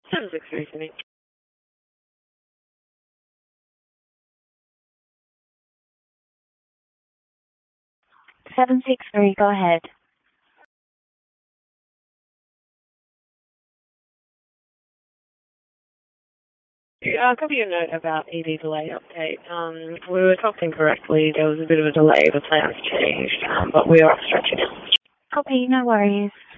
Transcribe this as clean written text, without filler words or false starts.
763. 763, go ahead. I'll copy you a note about ED delay update. We were talking correctly. There was a bit of a delay. The plans changed, but we are stretching out. Okay, no worries.